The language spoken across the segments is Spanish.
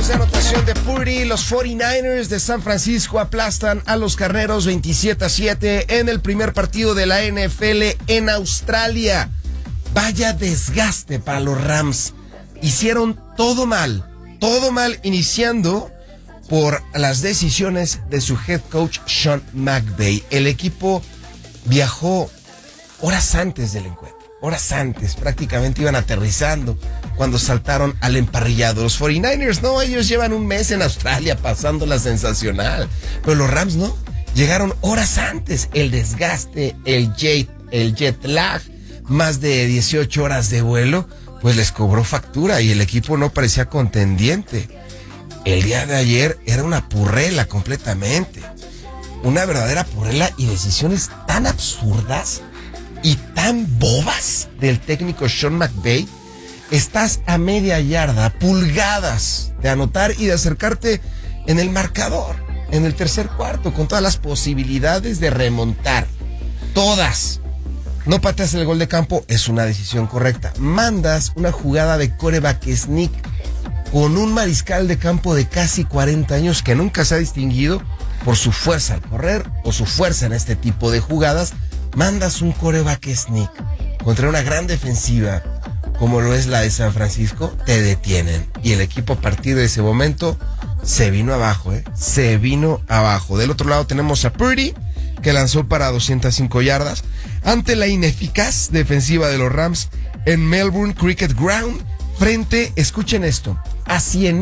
Puntos de anotación de Purdy. Los 49ers de San Francisco aplastan a los Carneros 27-7 en el primer partido de la NFL en Australia. Vaya desgaste para los Rams. Hicieron todo mal iniciando por las decisiones de su head coach Sean McVay. El equipo viajó horas antes del encuentro. Horas antes, prácticamente iban aterrizando cuando saltaron al emparrillado. Los 49ers, no, ellos llevan un mes en Australia pasándola sensacional. Pero los Rams no, llegaron horas antes. El desgaste, el jet lag, más de 18 horas de vuelo, pues les cobró factura y el equipo no parecía contendiente. El día de ayer era una purrela completamente. Una verdadera purrela y decisiones tan absurdas y tan bobas del técnico Sean McVay. Estás a media yarda, pulgadas de anotar y de acercarte en el marcador, en el tercer cuarto, con todas las posibilidades de remontar. Todas. No pateas el gol de campo, es una decisión correcta. Mandas una jugada de quarterback sneak con un mariscal de campo de casi 40 años que nunca se ha distinguido por su fuerza al correr o su fuerza en este tipo de jugadas. Mandas un quarterback sneak contra una gran defensiva como lo es la de San Francisco, te detienen. Y el equipo a partir de ese momento se vino abajo, se vino abajo. Del otro lado tenemos a Purdy, que lanzó para 205 yardas ante la ineficaz defensiva de los Rams en Melbourne Cricket Ground frente, escuchen esto, a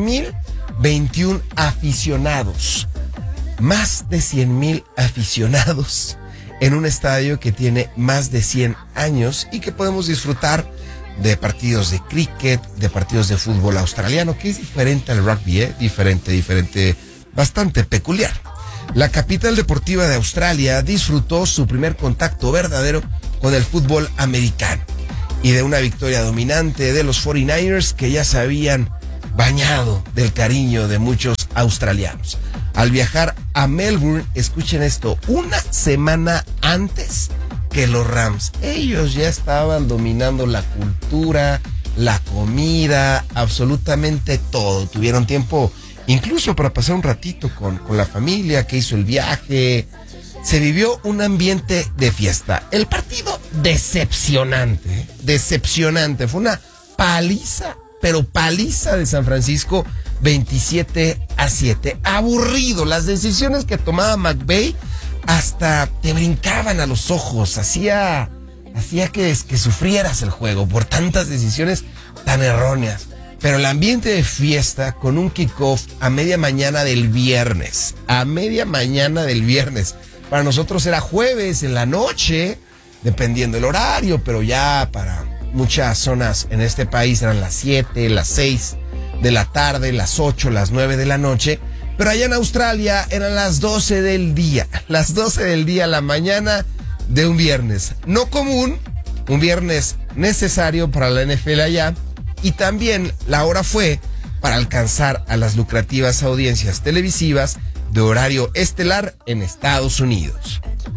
100,021 aficionados. Más de 100,000 aficionados en un estadio que tiene más de 100 años y que podemos disfrutar de partidos de cricket, de partidos de fútbol australiano, que es diferente al rugby, diferente, bastante peculiar. La capital deportiva de Australia disfrutó su primer contacto verdadero con el fútbol americano y de una victoria dominante de los 49ers que ya se habían bañado del cariño de muchos australianos. Al viajar a Melbourne, escuchen esto, una semana antes que los Rams. Ellos ya estaban dominando la cultura, la comida, absolutamente todo. Tuvieron tiempo incluso para pasar un ratito con la familia que hizo el viaje. Se vivió un ambiente de fiesta. El partido decepcionante. Fue una paliza, pero paliza de San Francisco, 27-7. Aburrido. Las decisiones que tomaba McVay hasta te brincaban a los ojos. Hacía que sufrieras el juego por tantas decisiones tan erróneas. Pero el ambiente de fiesta con un kickoff a media mañana del viernes. Para nosotros era jueves en la noche, dependiendo del horario, pero ya para muchas zonas en este país eran las 7, las 6 de la tarde, las 8, las 9 de la noche. Pero allá en Australia eran las 12 del día. Las 12 del día, la mañana de un viernes. No común, un viernes necesario para la NFL allá. Y también la hora fue para alcanzar a las lucrativas audiencias televisivas de horario estelar en Estados Unidos.